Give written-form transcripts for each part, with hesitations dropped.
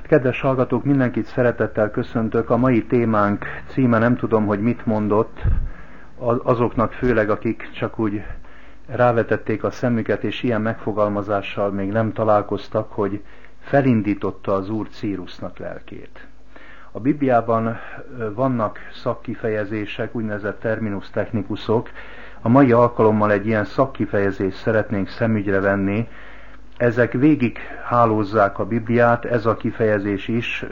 Kedves hallgatók, mindenkit szeretettel köszöntök. A mai témánk címe nem tudom, hogy mit mondott, azoknak főleg, akik csak úgy rávetették a szemüket, és ilyen megfogalmazással még nem találkoztak, hogy felindította az Úr Círusnak lelkét. A Bibliában vannak szakkifejezések, úgynevezett terminus technicusok. A mai alkalommal egy ilyen szakkifejezést szeretnénk szemügyre venni. Ezek végig hálózzák a Bibliát, ez a kifejezés is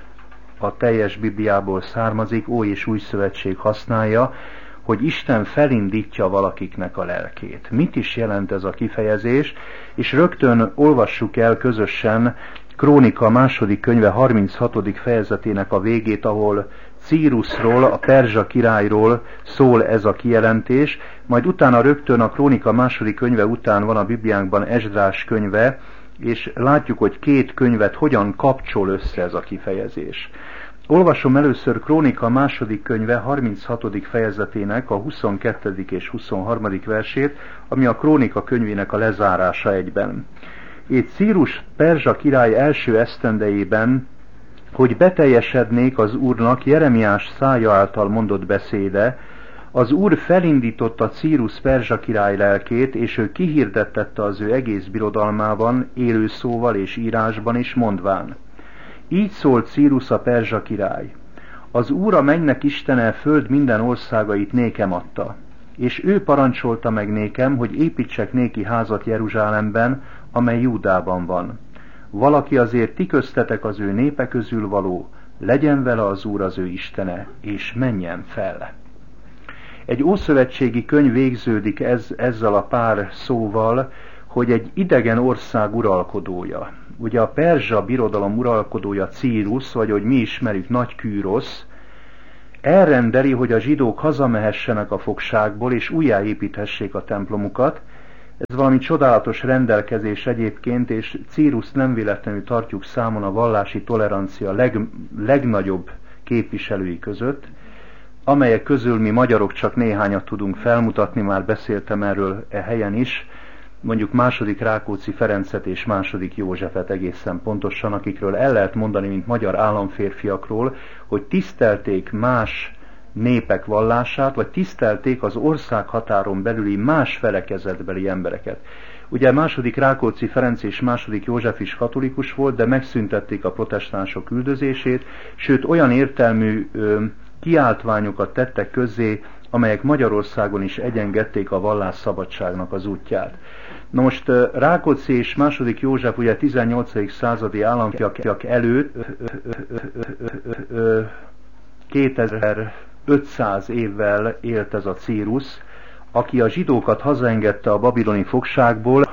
a teljes Bibliából származik, Ój és Új Szövetség használja, hogy Isten felindítja valakiknek a lelkét. Mit is jelent ez a kifejezés? És rögtön olvassuk el közösen Krónika második könyve 36. fejezetének a végét, ahol Círusról, a perzsa királyról szól ez a kijelentés, majd utána rögtön a Krónika második könyve után van a Bibliánkban Esdrás könyve, és látjuk, hogy két könyvet hogyan kapcsol össze ez a kifejezés. Olvasom először Krónika második könyve 36. fejezetének a 22. és 23. versét, ami a Krónika könyvének a lezárása egyben. Így Círus perzsa király első esztendejében, hogy beteljesednék az Úrnak Jeremiás szája által mondott beszéde, az Úr felindította Círus perzsa király lelkét, és ő kihirdettette az ő egész birodalmában, élőszóval és írásban is, mondván: így szólt Círus a perzsa király: az Úr a mennynek Istene föld minden országait nékem adta, és ő parancsolta meg nékem, hogy építsek néki házat Jeruzsálemben, amely Júdában van. Valaki azért ti köztetek az ő népe közül való, legyen vele az Úr az ő Istene, és menjen fel. Egy ószövetségi könyv végződik ezzel a pár szóval, hogy egy idegen ország uralkodója. Ugye a perzsa birodalom uralkodója Círus, vagy hogy mi ismerjük, Nagy Kűrosz, elrendeli, hogy a zsidók hazamehessenek a fogságból, és újjáépíthessék a templomukat. Ez valami csodálatos rendelkezés egyébként, és Círuszt nem véletlenül tartjuk számon a vallási tolerancia legnagyobb képviselői között, amelyek közül mi magyarok csak néhányat tudunk felmutatni, már beszéltem erről helyen is, mondjuk második Rákóczi Ferencet és második Józsefet egészen pontosan, akikről el lehet mondani, mint magyar államférfiakról, hogy tisztelték más népek vallását, vagy tisztelték az ország határon belüli más felekezetbeli embereket. Ugye második Rákóczi Ferenc és második József is katolikus volt, de megszüntették a protestánsok üldözését, sőt olyan értelmű kiáltványokat tettek közzé, amelyek Magyarországon is egyengedték a vallásszabadságnak az útját. Na most Rákóczi és második József ugye 18. századi államférfiak előtt 2500 évvel élt ez a Círus, aki a zsidókat hazaengedte a babiloni fogságból,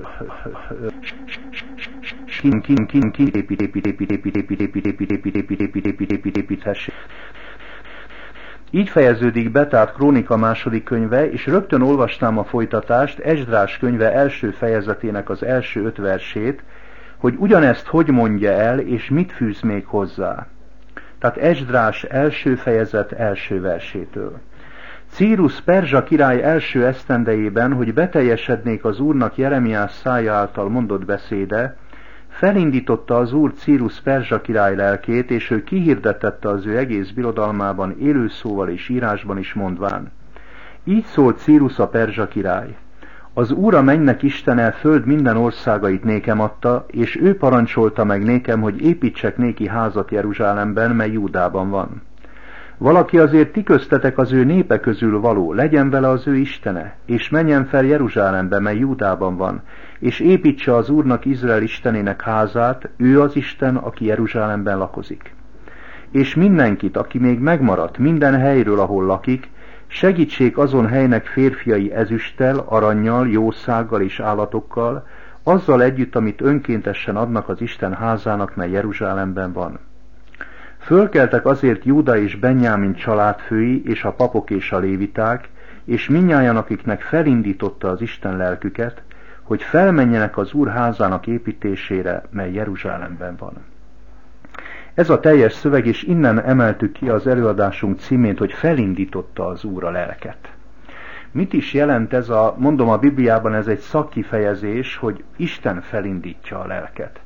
így fejeződik be tehát Krónika második könyve, és rögtön olvasnám a folytatást, Esdrás könyve első fejezetének az első 5 versét, hogy ugyanezt hogy mondja el, és mit fűz még hozzá. Tehát Esdrás első fejezet első versétől. Círus perzsa király első esztendejében, hogy beteljesednék az Úrnak Jeremiás szája által mondott beszéde, felindította az Úr Círus perzsa király lelkét, és ő kihirdettette az ő egész birodalmában élőszóval és írásban is, mondván: így szólt Círus a perzsa király: az Úr a mennynek Istene föld minden országait nékem adta, és ő parancsolta meg nékem, hogy építsek néki házat Jeruzsálemben, mely Júdában van. Valaki azért ti köztetek az ő népe közül való, legyen vele az ő Istene, és menjen fel Jeruzsálembe, mely Júdában van, és építse az Úrnak, Izrael Istenének házát, ő az Isten, aki Jeruzsálemben lakozik. És mindenkit, aki még megmaradt minden helyről, ahol lakik, segítsék azon helynek férfiai ezüsttel, arannyal, jószággal és állatokkal, azzal együtt, amit önkéntesen adnak az Isten házának, mely Jeruzsálemben van. Fölkeltek azért Júda és Benjámin családfői, és a papok és a léviták, és mindnyájan, akiknek felindította az Isten lelküket, hogy felmenjenek az Úr házának építésére, mely Jeruzsálemben van. Ez a teljes szöveg, és innen emeltük ki az előadásunk címét, hogy felindította az Úr a lelket. Mit is jelent ez mondom a Bibliában ez egy szakkifejezés, hogy Isten felindítja a lelket.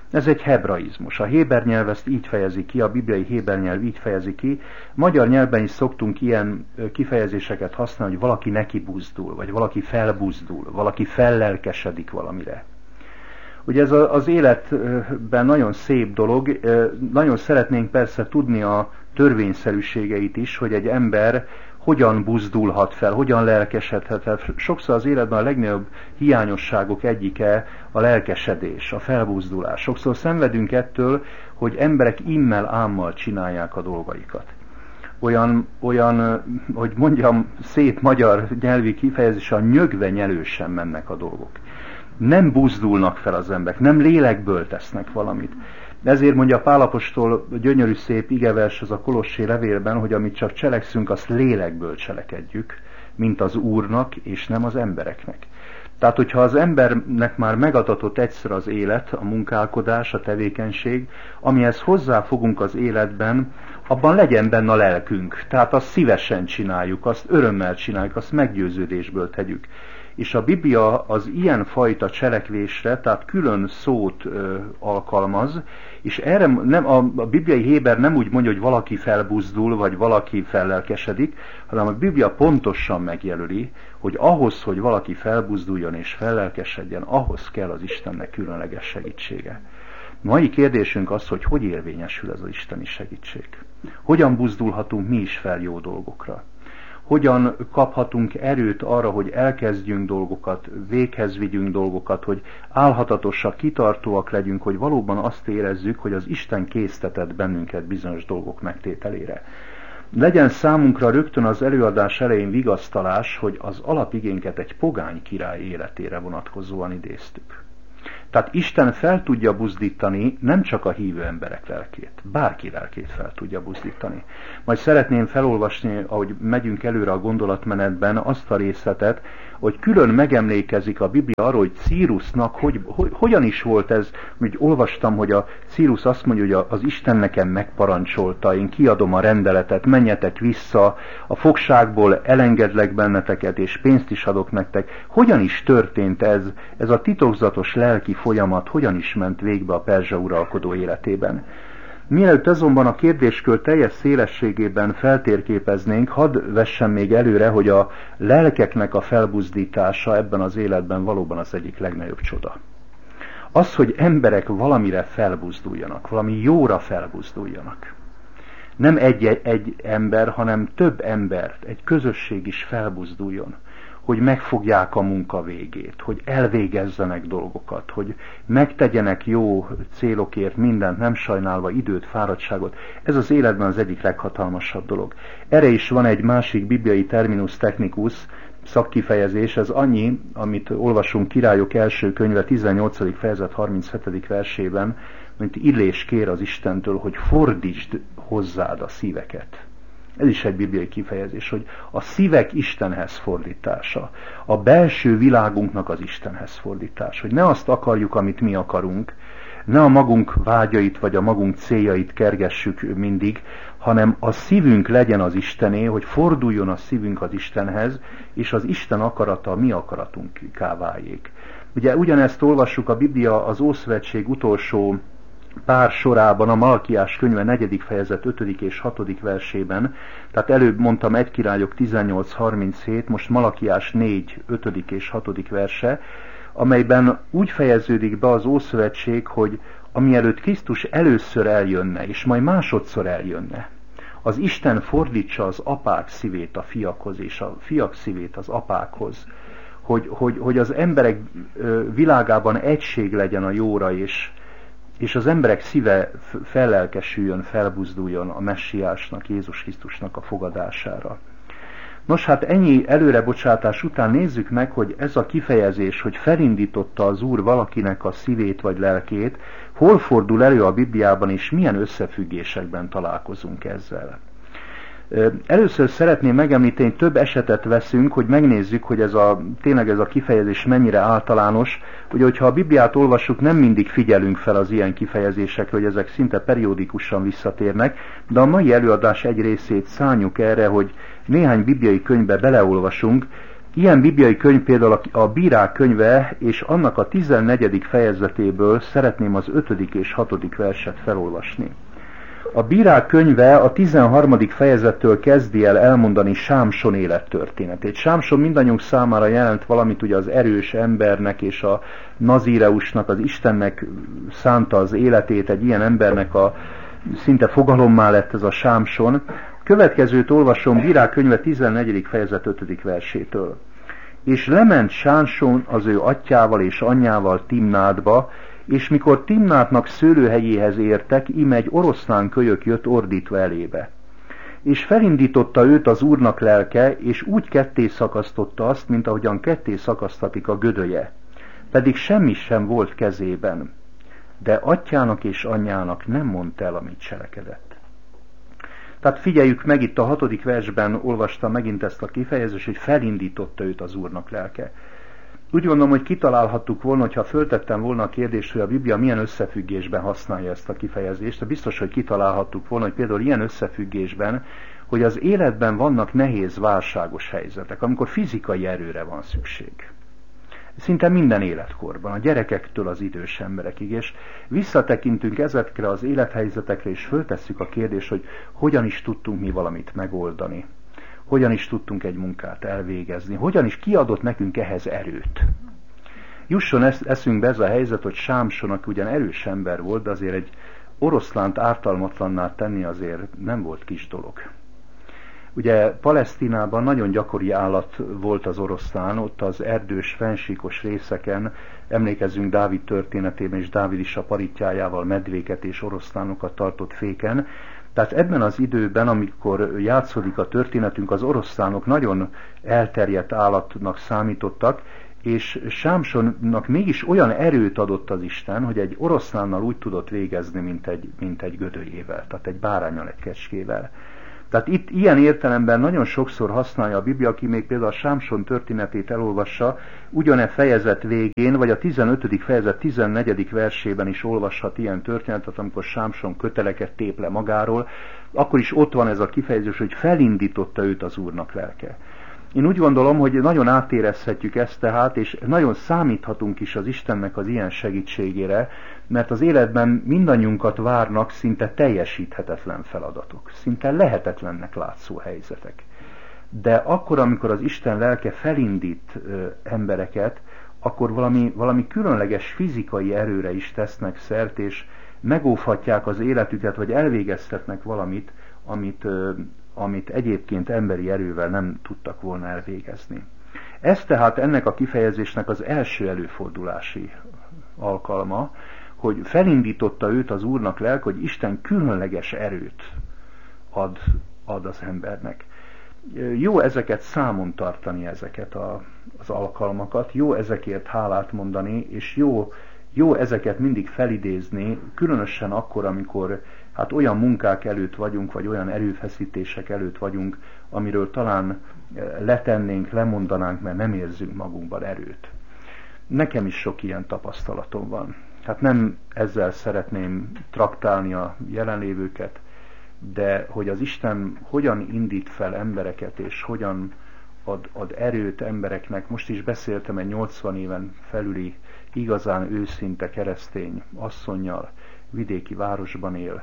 Ez egy hebraizmus. A héber nyelv ezt így fejezi ki, a bibliai héber nyelv így fejezi ki. Magyar nyelvben is szoktunk ilyen kifejezéseket használni, hogy valaki nekibuzdul, vagy valaki felbuzdul, valaki fellelkesedik valamire. Ugye ez az életben nagyon szép dolog, nagyon szeretnénk persze tudni a törvényszerűségeit is, hogy egy ember hogyan buzdulhat fel, hogyan lelkesedhet fel. Sokszor az életben a legnagyobb hiányosságok egyike a lelkesedés, a felbuzdulás. Sokszor szenvedünk ettől, hogy emberek immel ámmal csinálják a dolgaikat. Olyan, hogy mondjam, szép magyar nyelvi kifejezéssel, nyögve nyelősen mennek a dolgok. Nem buzdulnak fel az emberek, nem lélekből tesznek valamit. Ezért mondja Pál apostol gyönyörű szép igevers az a Kolossé levélben, hogy amit csak cselekszünk, azt lélekből cselekedjük, mint az Úrnak, és nem az embereknek. Tehát, hogyha az embernek már megadatott egyszer az élet, a munkálkodás, a tevékenység, amihez hozzáfogunk az életben, abban legyen benne a lelkünk. Tehát azt szívesen csináljuk, azt örömmel csináljuk, azt meggyőződésből tegyük. És a Biblia az ilyen fajta cselekvésre, tehát külön szót alkalmaz, és erre nem, a bibliai héber nem úgy mondja, hogy valaki felbuzdul, vagy valaki fellelkesedik, hanem a Biblia pontosan megjelöli, hogy ahhoz, hogy valaki felbuzduljon és fellelkesedjen, ahhoz kell az Istennek különleges segítsége. Mai kérdésünk az, hogy érvényesül ez az isteni segítség. Hogyan buzdulhatunk mi is fel jó dolgokra? Hogyan kaphatunk erőt arra, hogy elkezdjünk dolgokat, véghez vigyünk dolgokat, hogy álhatatosak, kitartóak legyünk, hogy valóban azt érezzük, hogy az Isten késztetett bennünket bizonyos dolgok megtételére. Legyen számunkra rögtön az előadás elején vigasztalás, hogy az alapigénket egy pogány király életére vonatkozóan idéztük. Tehát Isten fel tudja buzdítani nem csak a hívő emberek lelkét, bárki lelkét fel tudja buzdítani. Majd szeretném felolvasni, ahogy megyünk előre a gondolatmenetben, azt a részletet, hogy külön megemlékezik a Biblia arról, hogy Círusnak hogyan is volt ez, hogy olvastam, hogy a Círus azt mondja, hogy az Isten nekem megparancsolta, én kiadom a rendeletet, menjetek vissza, a fogságból elengedlek benneteket, és pénzt is adok nektek. Hogyan is történt ez a titokzatos lelki folyamat, hogyan is ment végbe a perzsa uralkodó életében? Mielőtt azonban a kérdéskör teljes szélességében feltérképeznénk, hadd vessem még előre, hogy a lelkeknek a felbuzdítása ebben az életben valóban az egyik legnagyobb csoda. Az, hogy emberek valamire felbuzduljanak, valami jóra felbuzduljanak. Nem egy ember, hanem több ember, egy közösség is felbuzduljon, hogy megfogják a munka végét, hogy elvégezzenek dolgokat, hogy megtegyenek jó célokért mindent, nem sajnálva időt, fáradtságot. Ez az életben az egyik leghatalmasabb dolog. Erre is van egy másik bibliai terminus technicus, szakkifejezés, ez annyi, amit olvasunk Királyok első könyve 18. fejezet 37. versében, mint Illés kér az Istentől, hogy fordítsd hozzád a szíveket. Ez is egy bibliai kifejezés, hogy a szívek Istenhez fordítása, a belső világunknak az Istenhez fordítása, hogy ne azt akarjuk, amit mi akarunk, ne a magunk vágyait vagy a magunk céljait kergessük mindig, hanem a szívünk legyen az Istené, hogy forduljon a szívünk az Istenhez, és az Isten akarata a mi akaratunká váljék. Ugye ugyanezt olvassuk a Biblia az Ószövetség utolsó pár sorában, a Malkiás könyve 4. fejezet 5. és 6. versében, tehát előbb mondtam 1 Királyok 18.37, most Malakiás 4. 5. és 6. verse, amelyben úgy fejeződik be az Ószövetség, hogy amielőtt Krisztus először eljönne, és majd másodszor eljönne, az Isten fordítsa az apák szívét a fiakhoz, és a fiak szívét az apákhoz, hogy az emberek világában egység legyen a jóra, és az emberek szíve fellelkesüljön, felbuzduljon a messiásnak, Jézus Krisztusnak a fogadására. Nos, hát ennyi előrebocsátás után nézzük meg, hogy ez a kifejezés, hogy felindította az Úr valakinek a szívét vagy lelkét, hol fordul elő a Bibliában, és milyen összefüggésekben találkozunk ezzel. Először szeretném megemlíteni, több esetet veszünk, hogy megnézzük, hogy tényleg ez a kifejezés mennyire általános, hogyha a Bibliát olvassuk, nem mindig figyelünk fel az ilyen kifejezésekre, hogy ezek szinte periódikusan visszatérnek, de a mai előadás egy részét szánjuk erre, hogy néhány bibliai könyvbe beleolvasunk, Ilyen bibliai könyv például a Bírák könyve, és annak a 14. fejezetéből szeretném az 5. és 6. verset felolvasni. A Bírák könyve a 13. fejezettől kezdi el elmondani Sámson élettörténetét. Sámson mindannyiunk számára jelent valamit, ugye az erős embernek és a nazíreusnak, az Istennek szánta az életét, egy ilyen embernek a szinte fogalommá lett ez a Sámson. Következőt olvasom Bírák könyve 14. fejezet 5. versétől. És lement Sámson az ő atyjával és anyjával Timnátba, és mikor Timnátnak szőlőhelyéhez értek, íme egy oroszlán kölyök jött ordítva elébe. És felindította őt az Úrnak lelke, és úgy ketté szakasztotta azt, mint ahogyan ketté szakasztatik a gödöje. Pedig semmi sem volt kezében. De atyának és anyjának nem mondta el, amit cselekedett. Tehát figyeljük meg, itt a 6. versben olvastam megint ezt a kifejezést, hogy felindította őt az Úrnak lelke. Úgy gondolom, hogy kitalálhattuk volna, hogyha föltettem volna a kérdést, hogy a Biblia milyen összefüggésben használja ezt a kifejezést, de biztos, hogy kitalálhattuk volna, hogy például ilyen összefüggésben, hogy az életben vannak nehéz, válságos helyzetek, amikor fizikai erőre van szükség. Szinte minden életkorban, a gyerekektől az idős emberekig, és visszatekintünk ezekre az élethelyzetekre, és föltesszük a kérdést, hogy hogyan is tudtunk mi valamit megoldani. Hogyan is tudtunk egy munkát elvégezni, hogyan is kiadott nekünk ehhez erőt. Jusson eszünkbe ez a helyzet, hogy Sámson, aki ugyan erős ember volt, de azért egy oroszlánt ártalmatlanná tenni azért nem volt kis dolog. Ugye Palesztinában nagyon gyakori állat volt az oroszlán, ott az erdős, fennsíkos részeken, emlékezzünk Dávid történetében, és Dávid is a parittyájával medvéket és oroszlánokat tartott féken. Tehát ebben az időben, amikor játszódik a történetünk, az oroszlánok nagyon elterjedt állatnak számítottak, és Sámsonnak mégis olyan erőt adott az Isten, hogy egy oroszlánnal úgy tudott végezni, mint egy gödölyével, tehát egy báránnyal, egy kecskével. Tehát itt ilyen értelemben nagyon sokszor használja a Biblia, aki még például a Sámson történetét elolvassa, ugyane fejezet végén, vagy a 15. fejezet 14. versében is olvashat ilyen történetet, amikor Sámson köteleket tép le magáról, akkor is ott van ez a kifejezés, hogy felindította őt az Úrnak lelke. Én úgy gondolom, hogy nagyon átérezhetjük ezt tehát, és nagyon számíthatunk is az Istennek az ilyen segítségére, mert az életben mindannyiunkat várnak szinte teljesíthetetlen feladatok, szinte lehetetlennek látszó helyzetek. De akkor, amikor az Isten lelke felindít embereket, akkor valami különleges fizikai erőre is tesznek szert, és megóvhatják az életüket, vagy elvégeztetnek valamit, amit egyébként emberi erővel nem tudtak volna elvégezni. Ez tehát ennek a kifejezésnek az első előfordulási alkalma, hogy felindította őt az Úrnak lelke, hogy Isten különleges erőt ad az embernek. Jó ezeket számon tartani, ezeket az alkalmakat, jó ezekért hálát mondani, és jó ezeket mindig felidézni, különösen akkor, amikor olyan munkák előtt vagyunk, vagy olyan erőfeszítések előtt vagyunk, amiről talán letennénk, lemondanánk, mert nem érzünk magunkban erőt. Nekem is sok ilyen tapasztalatom van. Nem ezzel szeretném traktálni a jelenlévőket, de hogy az Isten hogyan indít fel embereket, és hogyan ad erőt embereknek. Most is beszéltem egy 80 éven felüli, igazán őszinte keresztény asszonnyal, vidéki városban él,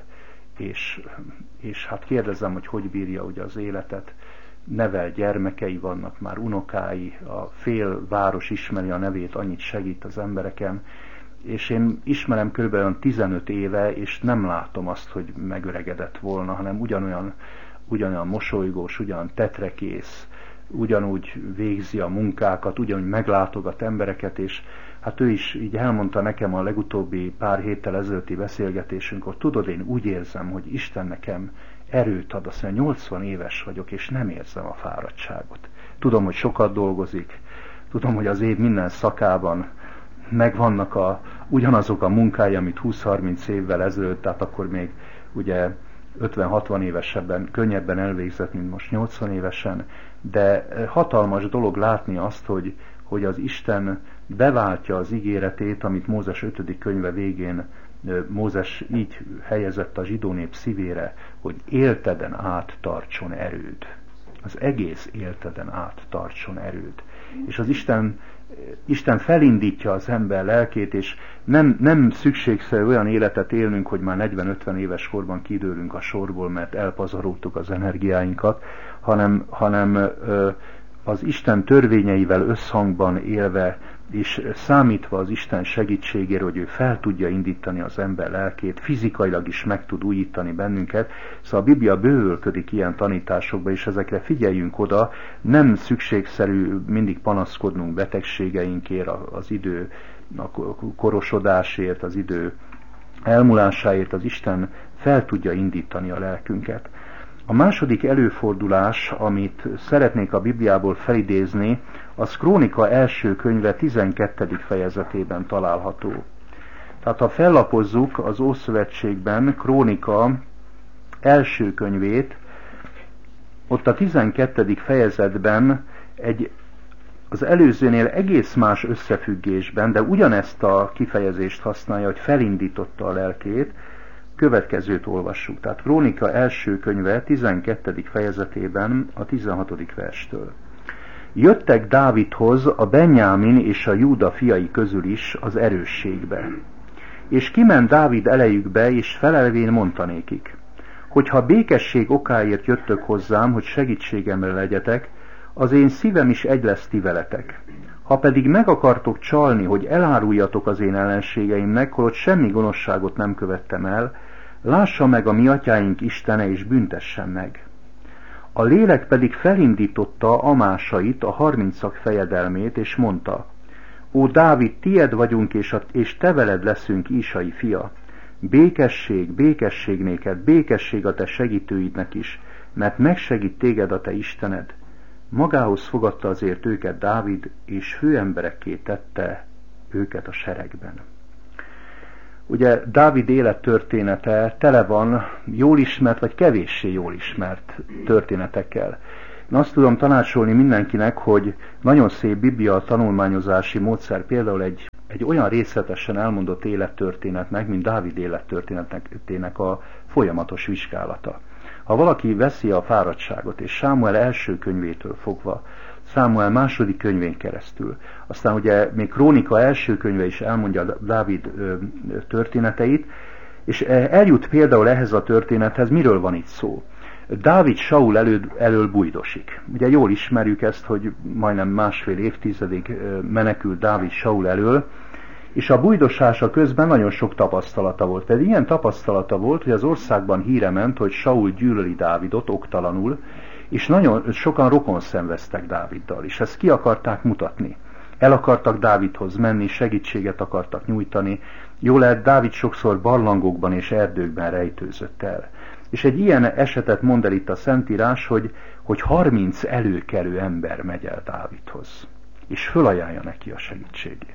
és kérdezem, hogy bírja ugye az életet, nevel gyermekei vannak, már unokái, a fél város ismeri a nevét, annyit segít az embereken, és én ismerem kb. 15 éve, és nem látom azt, hogy megöregedett volna, hanem ugyanolyan mosolygós, ugyan tetrekész, ugyanúgy végzi a munkákat, ugyanúgy meglátogat embereket, és ő is így elmondta nekem a legutóbbi pár héttel ezelőtti beszélgetésünkkor, tudod, én úgy érzem, hogy Isten nekem erőt ad, azt mondja, 80 éves vagyok, és nem érzem a fáradtságot. Tudom, hogy sokat dolgozik, tudom, hogy az év minden szakában megvannak ugyanazok a munkái, amit 20-30 évvel ezelőtt, tehát akkor még ugye 50-60 évesebben, könnyebben elvégzett, mint most 80 évesen, de hatalmas dolog látni azt, hogy az Isten beváltja az ígéretét, amit Mózes 5. könyve végén Mózes így helyezett a zsidó nép szívére, hogy élteden át tartson erőd. Az egész élteden át tartson erőd. és az Isten felindítja az ember lelkét, és nem szükségszerű olyan életet élnünk, hogy már 40-50 éves korban kidőlünk a sorból, mert elpazaroltuk az energiáinkat, hanem az Isten törvényeivel összhangban élve, és számítva az Isten segítségére, hogy ő fel tudja indítani az ember lelkét, fizikailag is meg tud újítani bennünket. Szóval a Biblia bővölködik ilyen tanításokba, és ezekre figyeljünk oda. Nem szükségszerű mindig panaszkodnunk betegségeinkért, az idő a korosodásért, az idő elmúlásáért. Az Isten fel tudja indítani a lelkünket. A második előfordulás, amit szeretnék a Bibliából felidézni, az Krónika első könyve 12. fejezetében található. Tehát ha fellapozzuk az Ószövetségben Krónika első könyvét, ott a 12. fejezetben az előzőnél egész más összefüggésben, de ugyanezt a kifejezést használja, hogy felindította a lelkét, következőt olvassuk. Tehát Krónika első könyve 12. fejezetében a 16. verstől. Jöttek Dávidhoz a Benjámin és a Júda fiai közül is az erősségbe. És kiment Dávid elejükbe, és felelvén mondta nékik, hogyha békesség okáért jöttök hozzám, hogy segítségemre legyetek, az én szívem is egy lesz ti veletek. Ha pedig meg akartok csalni, hogy eláruljatok az én ellenségeimnek, holott semmi gonoszságot nem követtem el, lássa meg a mi atyáink Istene, és büntessen meg. A lélek pedig felindította Amásait, a 30-ak fejedelmét, és mondta, ó Dávid, tied vagyunk, és te veled leszünk Ísai fia. Békesség, békesség néked, békesség a te segítőidnek is, mert megsegít téged a te Istened. Magához fogadta azért őket Dávid, és főemberekké tette őket a seregben. Ugye Dávid élettörténete tele van jól ismert, vagy kevéssé jól ismert történetekkel. Én azt tudom tanácsolni mindenkinek, hogy nagyon szép Biblia tanulmányozási módszer például egy olyan részletesen elmondott élettörténetnek, mint Dávid élettörténetének a folyamatos vizsgálata. Ha valaki veszi a fáradtságot, és Sámuel első könyvétől fogva, Sámuel második könyvén keresztül, aztán ugye még Krónika első könyve is elmondja Dávid történeteit, és eljut például ehhez a történethez, miről van itt szó. Dávid Saul elől bujdosik. Ugye jól ismerjük ezt, hogy majdnem másfél évtizedig menekült Dávid Saul elől, és a bujdosása közben nagyon sok tapasztalata volt. Pedig ilyen tapasztalata volt, hogy az országban híre ment, hogy Saul gyűlöli Dávidot oktalanul, és nagyon sokan rokon szenveztek Dáviddal, és ezt ki akarták mutatni. El akartak Dávidhoz menni, segítséget akartak nyújtani. Jól lehet, Dávid sokszor barlangokban és erdőkben rejtőzött el. És egy ilyen esetet mond el itt a Szentírás, hogy 30 előkelő ember megy el Dávidhoz, és fölajánlja neki a segítségét.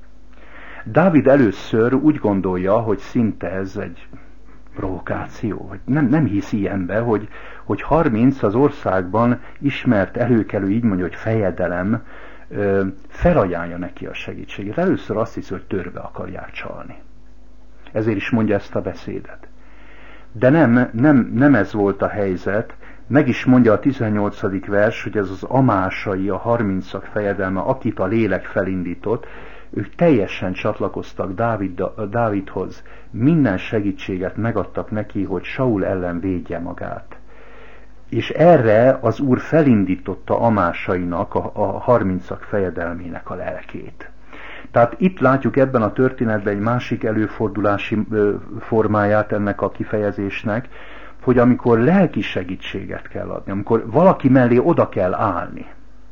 Dávid először úgy gondolja, hogy szinte ez egy provokáció, hogy nem hisz ilyenbe, hogy 30 az országban ismert előkelő, így mondja, hogy fejedelem, felajánlja neki a segítségét. Először azt hiszi, hogy törbe akarják csalni. Ezért is mondja ezt a beszédet. De nem ez volt a helyzet. Meg is mondja a 18. vers, hogy ez az Amásai, a 30-ak fejedelme, akit a lélek felindított, ők teljesen csatlakoztak Dávidhoz, minden segítséget megadtak neki, hogy Saul ellen védje magát. És erre az Úr felindította Amásainak, a 30-ak fejedelmének a lelkét. Tehát itt látjuk ebben a történetben egy másik előfordulási formáját ennek a kifejezésnek, hogy amikor lelki segítséget kell adni, amikor valaki mellé oda kell állni,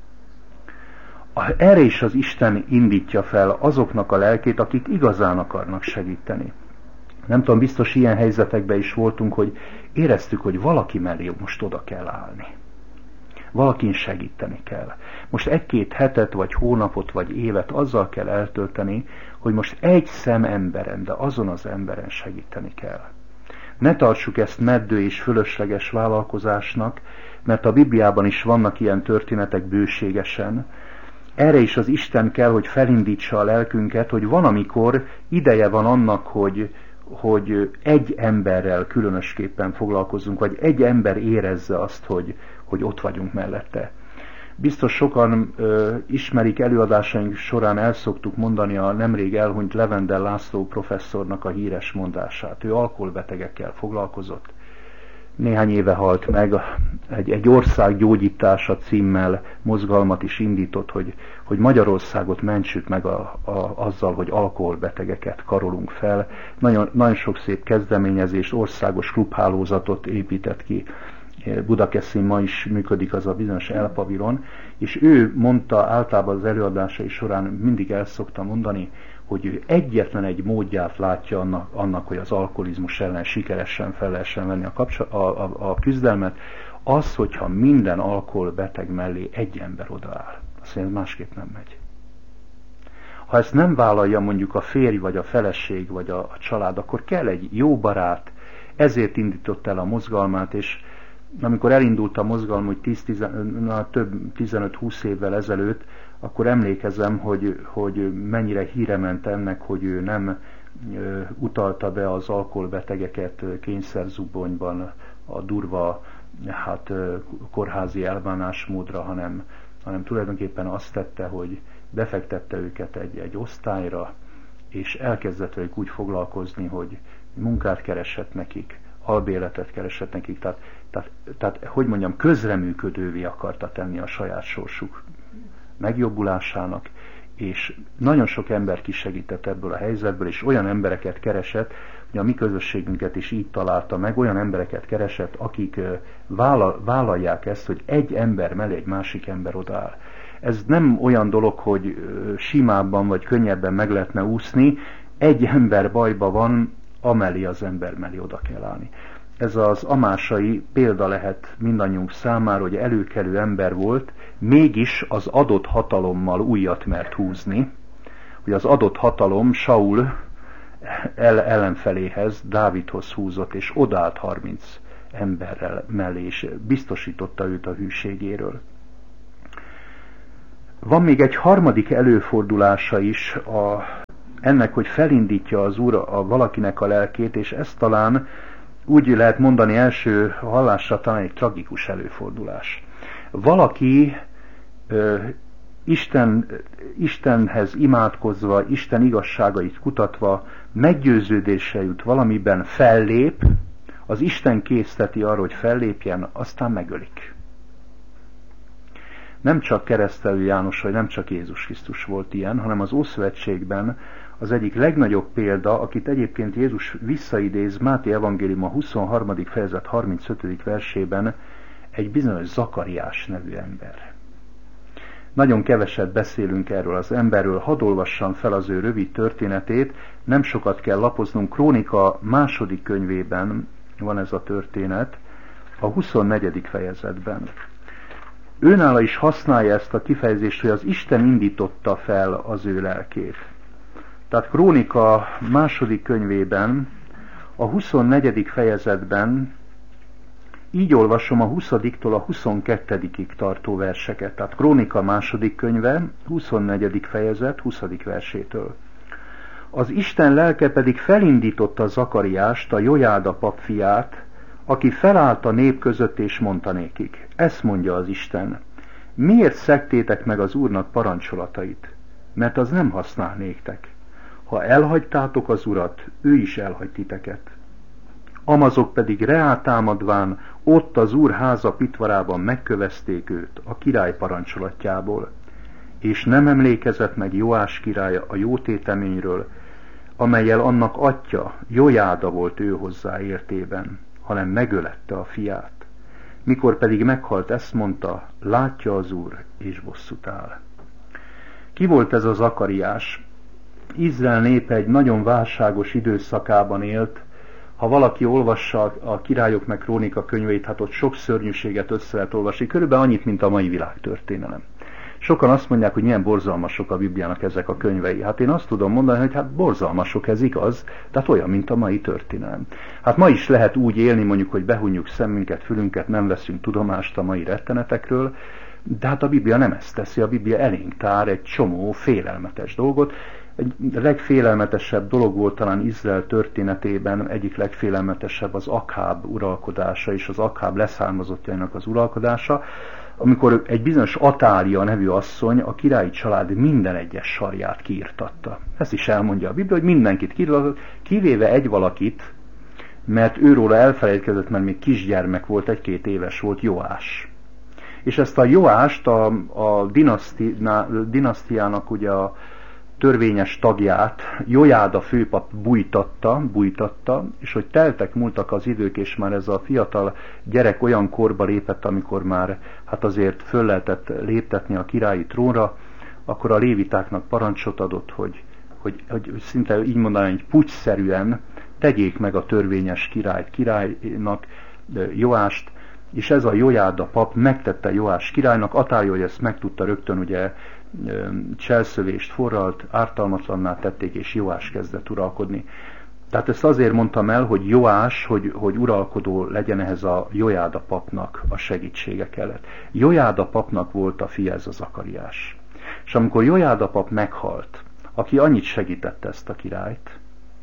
erre is az Isten indítja fel azoknak a lelkét, akik igazán akarnak segíteni. Nem tudom, biztos ilyen helyzetekben is voltunk, hogy éreztük, hogy valaki mellé most oda kell állni. Valakin segíteni kell. Most egy-két hetet, vagy hónapot, vagy évet azzal kell eltölteni, hogy most egy emberen, de azon az emberen segíteni kell. Ne tartsuk ezt meddő és fölösleges vállalkozásnak, mert a Bibliában is vannak ilyen történetek bőségesen. Erre is az Isten kell, hogy felindítsa a lelkünket, hogy van, amikor ideje van annak, hogy egy emberrel különösképpen foglalkozzunk, vagy egy ember érezze azt, hogy ott vagyunk mellette. Biztos sokan ismerik, előadásaink során el szoktuk mondani a nemrég elhunyt Levendel László professzornak a híres mondását. Ő alkoholbetegekkel foglalkozott. Néhány éve halt meg, egy ország gyógyítása címmel mozgalmat is indított, hogy Magyarországot mentsük meg azzal, hogy alkoholbetegeket karolunk fel. Nagyon sok szép kezdeményezést, országos klubhálózatot épített ki. Budakeszin ma is működik az a bizonyos elpavilon, és ő mondta általában az előadásai során, mindig el szokta mondani, hogy ő egyetlen egy módját látja annak, hogy az alkoholizmus ellen sikeresen fel lehessen venni a küzdelmet, az, hogyha minden alkoholbeteg mellé egy ember odaáll. Azt mondja, másképp nem megy. Ha ezt nem vállalja mondjuk a férj, vagy a feleség, vagy a család, akkor kell egy jó barát, ezért indított el a mozgalmát, és amikor elindult a mozgalom, hogy több 15-20 évvel ezelőtt, akkor emlékezem, hogy mennyire híre ment ennek, hogy ő nem utalta be az alkoholbetegeket kényszerzubbonyban a durva kórházi elbánásmódra, hanem tulajdonképpen azt tette, hogy befektette őket egy osztályra, és elkezdett velük úgy foglalkozni, hogy munkát keresett nekik, albérletet keresett nekik, tehát hogy mondjam, közreműködővé akarta tenni a saját sorsuk megjobbulásának, és nagyon sok ember kisegített ebből a helyzetből, és olyan embereket keresett, hogy a mi közösségünket is így találta meg, olyan embereket keresett, akik vállalják ezt, hogy egy ember mellé egy másik ember odaáll. Ez nem olyan dolog, hogy simábban vagy könnyebben meg lehetne úszni, egy ember bajba van, amellé az ember mellé oda kell állni. Ez az amásai példa lehet mindannyiunk számára, hogy előkelő ember volt, mégis az adott hatalommal ujjat mert húzni, hogy az adott hatalom Saul ellenfeléhez, Dávidhoz húzott, és odállt 30 emberrel mellé, és biztosította őt a hűségéről. Van még egy harmadik előfordulása is ennek, hogy felindítja az Úr valakinek a lelkét, és ez talán úgy lehet mondani első hallásra talán egy tragikus előfordulás. Valaki Istenhez imádkozva, Isten igazságait kutatva meggyőződésre jut valamiben, fellép, az Isten készteti arra, hogy fellépjen, aztán megölik. Nem csak Keresztelő János, vagy nem csak Jézus Krisztus volt ilyen, hanem az Ószövetségben az egyik legnagyobb példa, akit egyébként Jézus visszaidéz Máté evangélium a 23. fejezet 35. versében, egy bizonyos Zakariás nevű ember. Nagyon keveset beszélünk erről az emberről, hadd olvassam fel az ő rövid történetét, nem sokat kell lapoznunk, Krónika második könyvében van ez a történet, a 24. fejezetben. Őnála is használja ezt a kifejezést, hogy az Isten indította fel az ő lelkét. Tehát Krónika második könyvében, a 24. fejezetben, így olvasom a 20-tól a 22. tartó verseket. Tehát Krónika második könyve, 24. fejezet, 20. versétől. Az Isten lelke pedig felindította Zakariást, a Jojáda pap fiát, aki felállt a nép között és mondta nékik. Ezt mondja az Isten. Miért szegtétek meg az Úrnak parancsolatait? Mert az nem használ néktek. Ha elhagytátok az Urat, ő is elhagy titeket. Amazok pedig reátámadván ott az Úr háza pitvarában megkövezték őt a király parancsolatjából, és nem emlékezett meg Joás király a jótéteményről, amellyel annak atya, Jojáda volt ő hozzá értében, hanem megölette a fiát. Mikor pedig meghalt, ezt mondta, látja az Úr, és bosszút áll. Ki volt ez a Zakariás? Izrael népe egy nagyon válságos időszakában élt. Ha valaki olvassa a Királyok meg Krónika könyveit, hát ott sok szörnyűséget össze lehet olvasni, körülbelül annyit, mint a mai világtörténelem. Sokan azt mondják, hogy milyen borzalmasok a Bibliának ezek a könyvei. Hát én azt tudom mondani, hogy hát borzalmasok, ez igaz, tehát olyan, mint a mai történelem. Hát ma is lehet úgy élni, mondjuk, hogy behunjuk szemünket, fülünket, nem veszünk tudomást a mai rettenetekről, de hát a Biblia nem ezt teszi, a Biblia elénk tár egy csomó félelmetes dolgot. Egy legfélelmetesebb dolog volt talán Izrael történetében, egyik legfélelmetesebb az Akháb uralkodása és az Akháb leszármazottjainak az uralkodása. amikor egy bizonyos Atália nevű asszony a királyi család minden egyes sarját kiirtatta. Ezt is elmondja a Biblia, hogy mindenkit kiirtatott, kivéve egy valakit, mert őróla elfelejtkezett, mert még kisgyermek volt, 1-2 éves volt, Joás. És ezt a Joást, a dinasztiának ugye a törvényes tagját, Jojáda főpap bújtatta, és hogy múltak az idők, és már ez a fiatal gyerek olyan korba lépett, amikor már hát azért föl lehetett léptetni a királyi trónra, akkor a lévitáknak parancsot adott, hogy szinte így mondanám, hogy pucszerűen tegyék meg a törvényes királynak, Joást, és ez a Jojáda pap megtette Joás királynak. Atália, hogy ezt megtudta, rögtön ugye cselszövést forralt, ártalmatlanná tették, és Joás kezdett uralkodni. Tehát ezt azért mondtam el, hogy Joás, hogy uralkodó legyen, ehhez a Jojáda papnak a segítsége kellett. Jojáda papnak volt a fia, ez a Zakariás. És amikor Jojáda pap meghalt, aki annyit segítette ezt a királyt,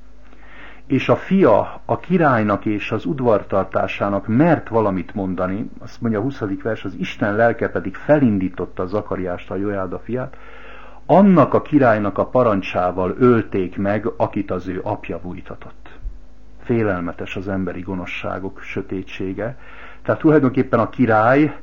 és a fia a királynak és az udvartartásának mert valamit mondani, azt mondja a 20. vers, az Isten lelke pedig felindította Zakariást, a Jojáda fiát, annak a királynak a parancsával ölték meg, akit az ő apja bújtatott. Félelmetes az emberi gonoszságok sötétsége. Tehát tulajdonképpen a király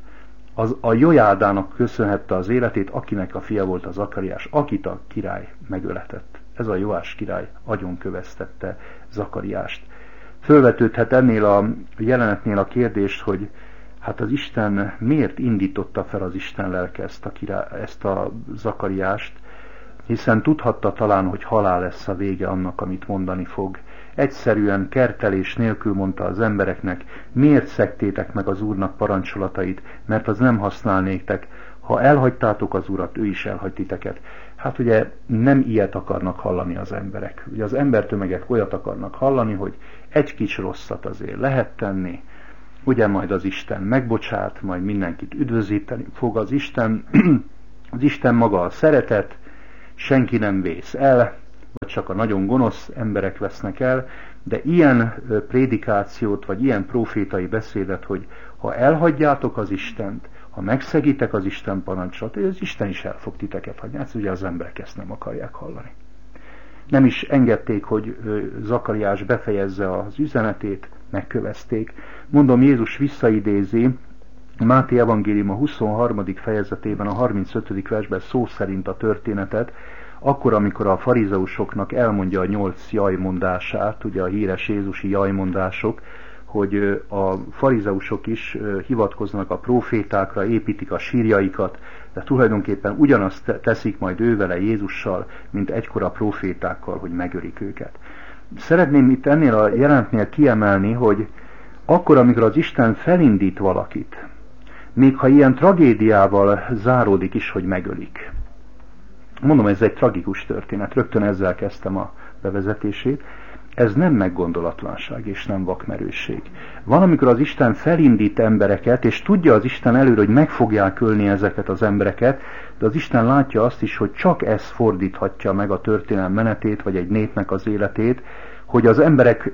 a Jojádának köszönhette az életét, akinek a fia volt a Zakariás, akit a király megöletett. Ez a Joás király agyonköveztette Zakariást. Fölvetődhet ennél a jelenetnél a kérdést, hogy hát az Isten miért indította fel az Isten lelke ezt a Zakariást, hiszen tudhatta talán, hogy halál lesz a vége annak, amit mondani fog. Egyszerűen kertelés nélkül mondta az embereknek, miért szegtétek meg az Úrnak parancsolatait, mert az nem használ néktek. Ha elhagytátok az Urat, ő is elhagy titeket. Hát ugye nem ilyet akarnak hallani az emberek. Ugye az embertömegek olyat akarnak hallani, hogy egy kis rosszat azért lehet tenni, ugye majd az Isten megbocsát, majd mindenkit üdvözíteni fog az Isten. Az Isten maga a szeretet, senki nem vész el, vagy csak a nagyon gonosz emberek vesznek el, de ilyen prédikációt, vagy ilyen profétai beszédet, hogy ha elhagyjátok az Istent, ha megszegitek az Isten parancsot, az Isten is el fog titeket hagyni. Hát ugye az emberek ezt nem akarják hallani. Nem is engedték, hogy Zakariás befejezze az üzenetét, megkövezték. Mondom, Jézus visszaidézi Máté evangélium a 23. fejezetében, a 35. versben szó szerint a történetet, akkor, amikor a farizeusoknak elmondja a 8 jajmondását, ugye a híres jézusi jajmondások, hogy a farizeusok is hivatkoznak a profétákra, építik a sírjaikat, de tulajdonképpen ugyanazt teszik majd ővele Jézussal, mint egykor a profétákkal, hogy megölik őket. Szeretném itt ennél a jelentnél kiemelni, hogy akkor, amikor az Isten felindít valakit, még ha ilyen tragédiával záródik is, hogy megölik. Mondom, ez egy tragikus történet, rögtön ezzel kezdtem a bevezetését. Ez nem meggondolatlanság és nem vakmerőség. Van, amikor az Isten felindít embereket, és tudja az Isten előre, hogy meg fogják ölni ezeket az embereket, de az Isten látja azt is, hogy csak ez fordíthatja meg a történelem menetét, vagy egy népnek az életét, hogy az emberek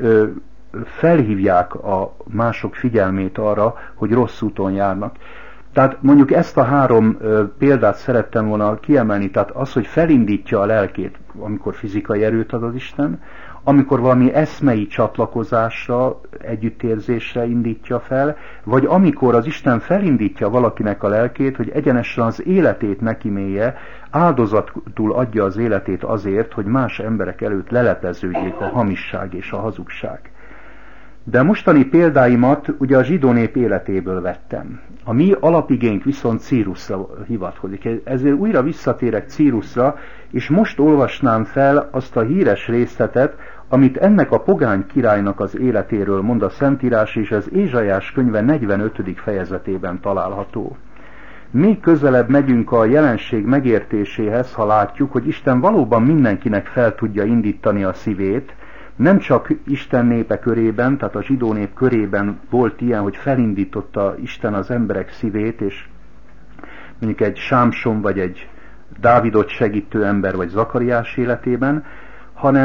felhívják a mások figyelmét arra, hogy rossz úton járnak. Tehát mondjuk ezt a 3 példát szerettem volna kiemelni, tehát az, hogy felindítja a lelkét, amikor fizikai erőt ad az Isten, amikor valami eszmei csatlakozásra, együttérzésre indítja fel, vagy amikor az Isten felindítja valakinek a lelkét, hogy egyenesen az életét nekimélje, áldozatul adja az életét azért, hogy más emberek előtt lelepeződjék a hamisság és a hazugság. De mostani példáimat ugye a zsidó nép életéből vettem. A mi alapigénk viszont Círusra hivatkozik. Ezért újra visszatérek Círusra, és most olvasnám fel azt a híres részletet, amit ennek a pogány királynak az életéről mond a Szentírás, és ez Ézsaiás könyve 45. fejezetében található. Még közelebb megyünk a jelenség megértéséhez, ha látjuk, hogy Isten valóban mindenkinek fel tudja indítani a szívét. Nem csak Isten népe körében, tehát a zsidó nép körében volt ilyen, hogy felindította Isten az emberek szívét, és mondjuk egy Sámson, vagy egy Dávidot segítő ember, vagy Zakariás életében, hanem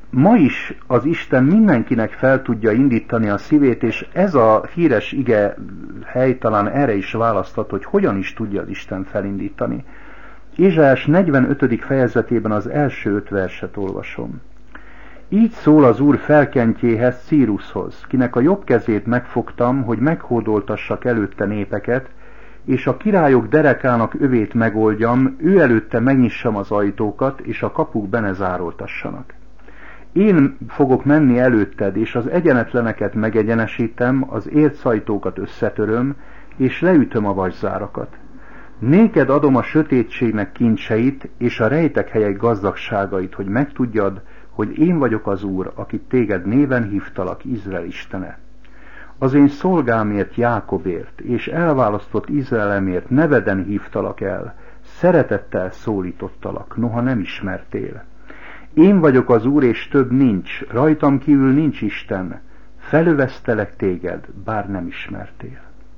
ma is az Isten mindenkinek fel tudja indítani a szívét, és ez a híres ige hely talán erre is választhat, hogy hogyan is tudja az Isten felindítani. Ézsaiás 45. fejezetében az első 5 verset olvasom. Így szól az Úr felkentjéhez, Círushoz, kinek a jobb kezét megfogtam, hogy meghódoltassak előtte népeket, és a királyok derekának övét megoldjam, ő előtte megnyissam az ajtókat, és a kapuk be ne zároltassanak. Én fogok menni előtted, és az egyenetleneket megegyenesítem, az ércajtókat összetöröm, és leütöm a vaszárakat. Néked adom a sötétségnek kincseit, és a rejtek helyek gazdagságait, hogy megtudjad, hogy én vagyok az Úr, akit téged néven hívtalak, Izrael Istene. Az én szolgámért, Jákobért, és elválasztott Izraelemért neveden hívtalak el, szeretettel szólítottalak, noha nem ismertél. Én vagyok az Úr, és több nincs, rajtam kívül nincs Isten, felövesztelek téged, bár nem ismertél.